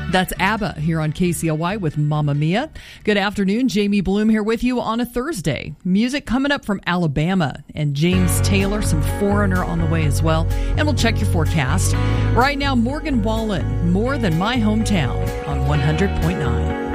That's ABBA here on KCLY with Mamma Mia. Good afternoon. Jamie Bloom here with you on a Thursday. Music coming up from Alabama and James Taylor, some Foreigner on the way as well. And we'll check your forecast. Right now, Morgan Wallen, More Than My Hometown on 100.9.